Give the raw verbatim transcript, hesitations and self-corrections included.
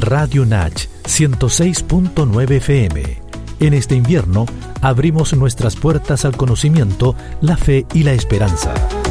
Radio Nach ciento seis punto nueve F M. En este invierno abrimos nuestras puertas al conocimiento, la fe y la esperanza.